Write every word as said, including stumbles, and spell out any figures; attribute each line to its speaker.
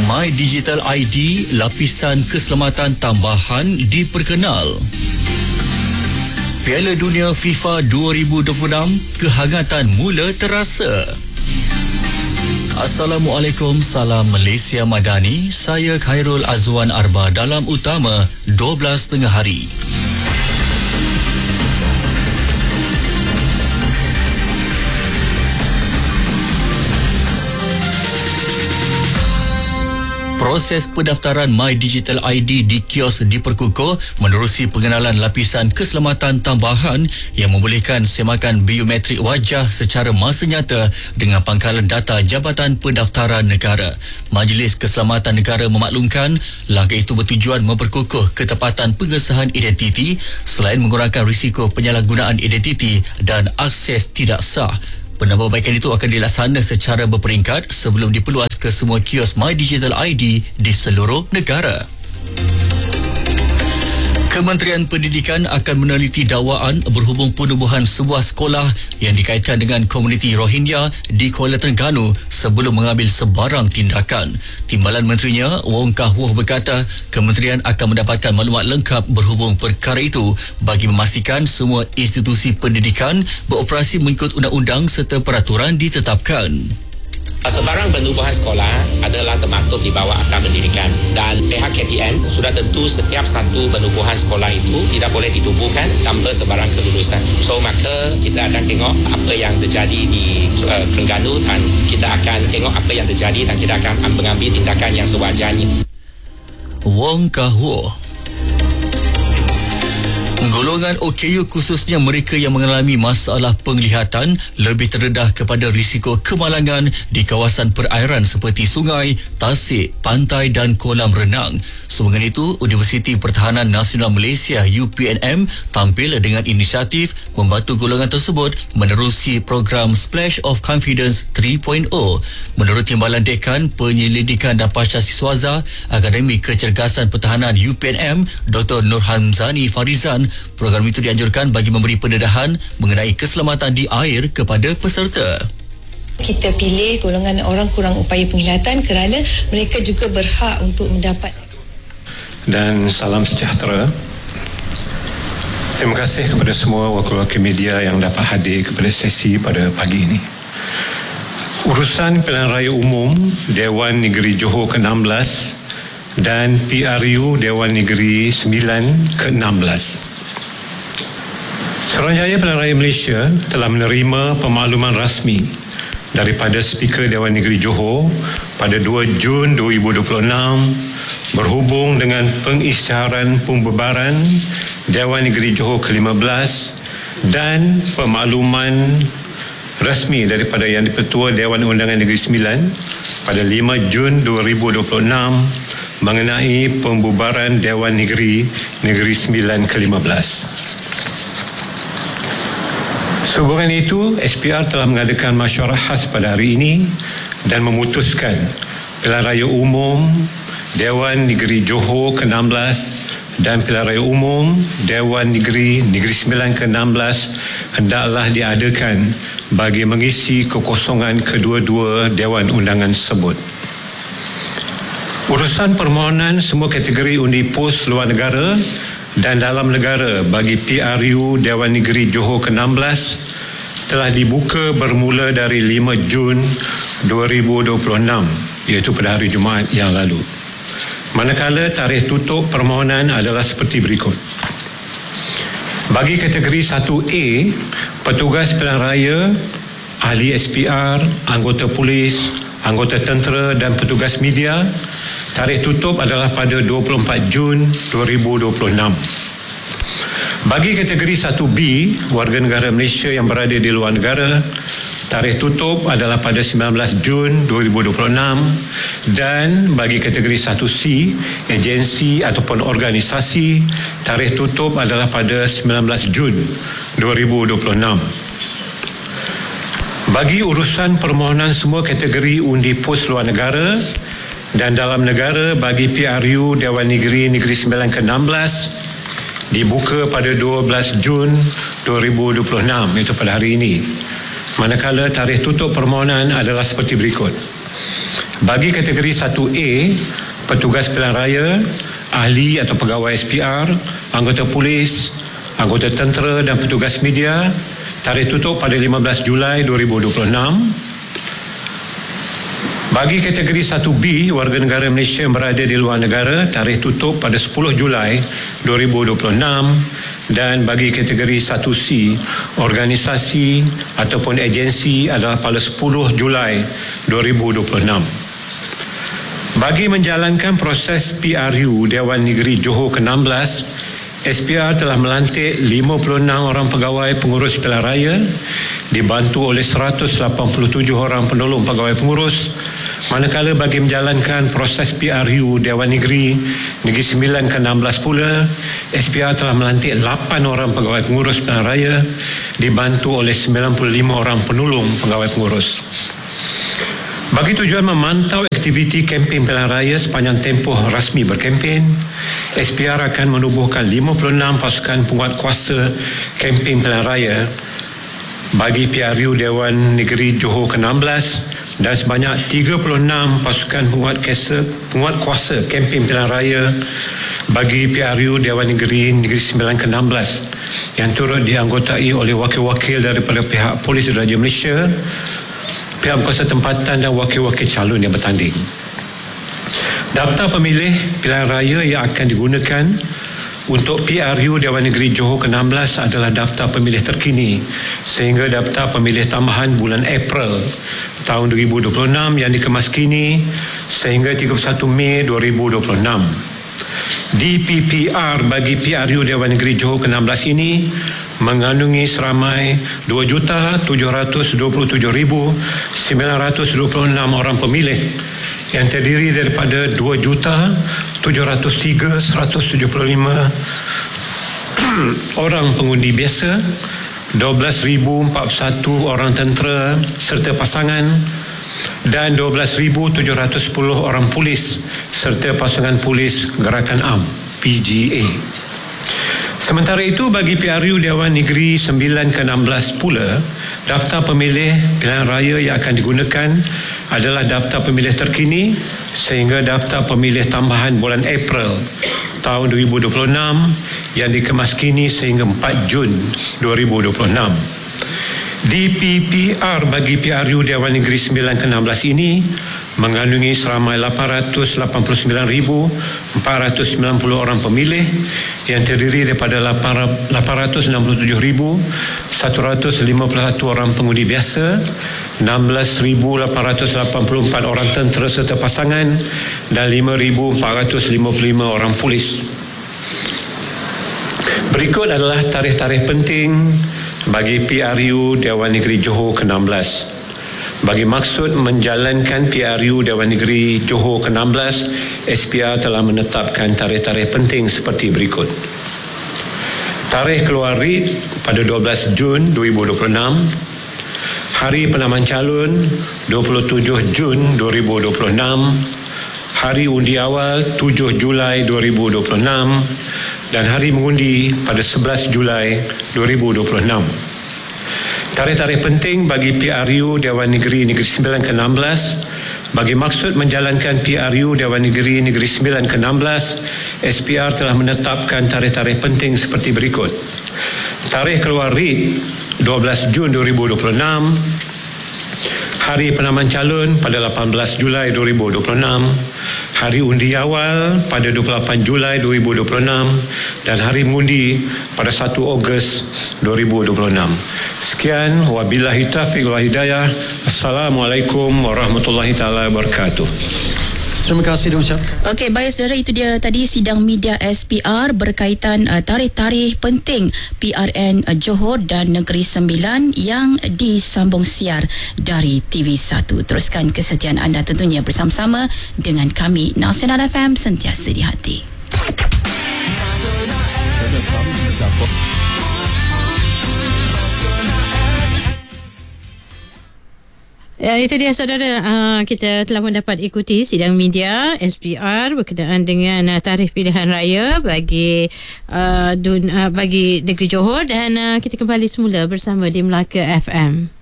Speaker 1: My Digital I D, lapisan keselamatan tambahan diperkenal. Piala Dunia FIFA dua ribu dua puluh enam, kehangatan mula terasa. Assalamualaikum, salam Malaysia Madani. Saya Khairul Azwan Arba dalam utama dua belas tengah hari. Proses pendaftaran My Digital I D di kios diperkukuh menerusi pengenalan lapisan keselamatan tambahan yang membolehkan semakan biometrik wajah secara masa nyata dengan pangkalan data Jabatan Pendaftaran Negara. Majlis Keselamatan Negara memaklumkan langkah itu bertujuan memperkukuh ketepatan pengesahan identiti selain mengurangkan risiko penyalahgunaan identiti dan akses tidak sah. Penambahbaikan itu akan dilaksana secara berperingkat sebelum diperluas ke semua kios My Digital I D di seluruh negara. Kementerian Pendidikan akan meneliti dakwaan berhubung penubuhan sebuah sekolah yang dikaitkan dengan komuniti Rohingya di Kuala Terengganu sebelum mengambil sebarang tindakan. Timbalan Menterinya, Wong Kah Woh, berkata kementerian akan mendapatkan maklumat lengkap berhubung perkara itu bagi memastikan semua institusi pendidikan beroperasi mengikut undang-undang serta peraturan ditetapkan.
Speaker 2: Sebarang penubuhan sekolah adalah termaktub di bawah Akta Pendidikan dan pihak K P M sudah tentu setiap satu penubuhan sekolah itu tidak boleh ditubuhkan tanpa sebarang kelulusan. So maka kita akan tengok apa yang terjadi di uh, Terengganu dan kita akan tengok apa yang terjadi dan kita akan mengambil tindakan yang sewajarnya.
Speaker 1: Wong Kah Woh. Golongan O K U khususnya mereka yang mengalami masalah penglihatan lebih terdedah kepada risiko kemalangan di kawasan perairan seperti sungai, tasik, pantai dan kolam renang. Sebagai itu, Universiti Pertahanan Nasional Malaysia U P N M tampil dengan inisiatif membantu golongan tersebut menerusi program Splash of Confidence tiga titik kosong. Menurut Timbalan Dekan Penyelidikan dan Pancasiswaza Akademi Kecergasan Pertahanan U P N M, Doktor Nur Hamzani Farizan, program itu dianjurkan bagi memberi pendedahan mengenai keselamatan di air kepada peserta.
Speaker 3: Kita pilih golongan orang kurang upaya penglihatan kerana mereka juga berhak untuk mendapat.
Speaker 4: Dan salam sejahtera. Terima kasih kepada semua wakil-wakil media yang dapat hadir kepada sesi pada pagi ini. Urusan Pilihan Raya Umum Dewan Negeri Johor ke enam belas dan P R U Dewan Negeri sembilan ke enam belas. Suruhanjaya Pilihan Raya Malaysia telah menerima pemakluman rasmi daripada Speaker Dewan Negeri Johor pada dua Jun dua ribu dua puluh enam berhubung dengan pengisytiharan pembubaran Dewan Negeri Johor ke lima belas dan pemakluman rasmi daripada Yang di-Pertua Dewan Undangan Negeri sembilan pada lima Jun dua ribu dua puluh enam mengenai pembubaran Dewan Negeri Negeri sembilan ke lima belas. Sehubungan itu, S P R telah mengadakan masyuarah khas pada hari ini dan memutuskan Pilihan Raya Umum Dewan Negeri Johor ke enam belas dan Pilihan Raya Umum Dewan Negeri Negeri sembilan ke enam belas hendaklah diadakan bagi mengisi kekosongan kedua-dua Dewan Undangan tersebut. Urusan permohonan semua kategori undi pos luar negara dan dalam negara bagi P R U Dewan Negeri Johor ke enam belas telah dibuka bermula dari lima Jun dua ribu dua puluh enam, iaitu pada hari Jumaat yang lalu. Manakala tarikh tutup permohonan adalah seperti berikut. Bagi kategori satu A, petugas pilihan raya, ahli S P R, anggota polis, anggota tentera dan petugas media, tarikh tutup adalah pada dua puluh empat Jun dua ribu dua puluh enam. Bagi kategori satu B, warga negara Malaysia yang berada di luar negara, tarikh tutup adalah pada sembilan belas Jun dua ribu dua puluh enam, dan bagi kategori satu C, agensi ataupun organisasi, tarikh tutup adalah pada sembilan belas Jun dua ribu dua puluh enam. Bagi urusan permohonan semua kategori undi pos luar negara dan dalam negara bagi P R U Dewan Negeri Negeri sembilan ke enam belas dibuka pada dua belas Jun dua ribu dua puluh enam, iaitu pada hari ini. Manakala tarikh tutup permohonan adalah seperti berikut. Bagi kategori satu A, petugas pilihan raya, ahli atau pegawai S P R, anggota polis, anggota tentera dan petugas media, tarikh tutup pada lima belas Julai dua ribu dua puluh enam. Bagi kategori satu B, warga negara Malaysia yang berada di luar negara, tarikh tutup pada sepuluh Julai dua ribu dua puluh enam. Dan bagi kategori satu C, organisasi ataupun agensi adalah pada sepuluh Julai dua ribu dua puluh enam. Bagi menjalankan proses P R U Dewan Negeri Johor ke enam belas, S P R telah melantik lima puluh enam orang pegawai pengurus pilihan raya, dibantu oleh seratus lapan puluh tujuh orang penolong pegawai pengurus. Manakala bagi menjalankan proses P R U Dewan Negeri Negeri sembilan ke enam belas pula, S P R telah melantik lapan orang pegawai pengurus pilihan raya, dibantu oleh sembilan puluh lima orang penolong pegawai pengurus. Bagi tujuan memantau aktiviti kempen pilihan raya sepanjang tempoh rasmi berkempen, S P R akan menubuhkan lima puluh enam pasukan penguat kuasa kempen pilihan raya bagi P R U Dewan Negeri Johor ke enam belas dan sebanyak tiga puluh enam pasukan penguat kuasa, penguat kuasa kempen pilihan raya bagi P R U Dewan Negeri Negeri sembilan ke enam belas yang turut dianggotai oleh wakil-wakil daripada pihak Polis Raja Malaysia, pihak berkuasa tempatan dan wakil-wakil calon yang bertanding. Daftar pemilih pilihan raya yang akan digunakan untuk P R U Dewan Negeri Johor ke enam belas adalah daftar pemilih terkini sehingga daftar pemilih tambahan bulan April tahun dua ribu dua puluh enam yang dikemas kini sehingga tiga puluh satu Mei dua ribu dua puluh enam. D P P R bagi P R U Dewan Negeri Johor ke enam belas ini mengandungi seramai dua juta tujuh ratus dua puluh tujuh ribu sembilan ratus dua puluh enam orang pemilih yang terdiri daripada dua juta tujuh ratus tiga ribu seratus tujuh puluh lima orang pengundi biasa, dua belas ribu empat puluh satu orang tentera serta pasangan dan dua belas ribu tujuh ratus sepuluh orang polis serta pasangan polis Gerakan A M P G A. Sementara itu, bagi P R U Dewan Negeri sembilan ke enam belas pula, daftar pemilih pilihan raya yang akan digunakan adalah daftar pemilih terkini sehingga daftar pemilih tambahan bulan April tahun dua ribu dua puluh enam yang dikemas kini sehingga empat Jun dua ribu dua puluh enam. D P P R bagi P R U Dewan Negeri sembilan ke enam belas ini mengandungi seramai lapan ratus lapan puluh sembilan ribu empat ratus sembilan puluh orang pemilih yang terdiri daripada lapan ratus enam puluh tujuh ribu satu ratus lima puluh satu orang pengundi biasa, enam belas ribu lapan ratus lapan puluh empat orang tentera serta pasangan dan lima ribu empat ratus lima puluh lima orang polis. Berikut adalah tarikh-tarikh penting bagi P R U Dewan Negeri Johor ke enam belas. Bagi maksud menjalankan P R U Dewan Negeri Johor ke enam belas, S P R telah menetapkan tarikh-tarikh penting seperti berikut. Tarikh keluar writ pada dua belas Jun dua ribu dua puluh enam. Hari penamaan calon dua puluh tujuh Jun dua ribu dua puluh enam. Hari undi awal tujuh Julai dua ribu dua puluh enam dan hari mengundi pada sebelas Julai dua ribu dua puluh enam. Tarikh-tarikh penting bagi P R U Dewan Negeri Negeri sembilan ke enam belas. Bagi maksud menjalankan P R U Dewan Negeri Negeri sembilan ke enam belas, S P R telah menetapkan tarikh-tarikh penting seperti berikut. Tarikh keluar writ dua belas Jun dua ribu dua puluh enam. Hari penamaan calon pada lapan belas Julai dua ribu dua puluh enam. Hari undi awal pada dua puluh lapan Julai dua ribu dua puluh enam dan hari mengundi pada satu Ogos dua ribu dua puluh enam. Sekian, wabillahi taufiq wal hidayah. Assalamualaikum warahmatullahi taala wabarakatuh.
Speaker 5: Terima kasih diucap.
Speaker 6: Okey, baik saudara, itu dia tadi sidang media S P R berkaitan uh, tarikh-tarikh penting P R N uh, Johor dan Negeri Sembilan yang disambung siar dari T V satu. Teruskan kesetiaan anda tentunya bersama-sama dengan kami Nasional F M, sentiasa di hati.
Speaker 7: Ya, itu dia saudara, uh, kita telah pun dapat ikuti sidang media S P R berkenaan dengan uh, tarikh pilihan raya bagi uh, dun, uh, bagi Negeri Johor dan uh, kita kembali semula bersama di Melaka F M.